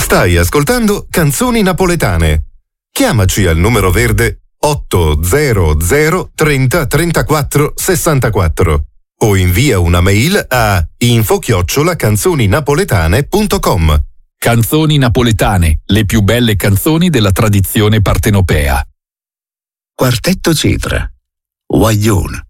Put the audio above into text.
Stai ascoltando Canzoni Napoletane. Chiamaci al numero verde 800 30 34 64 o invia una mail a info@canzoninapoletane.com. Canzoni napoletane, le più belle canzoni della tradizione partenopea. Quartetto Citra, Guaglione.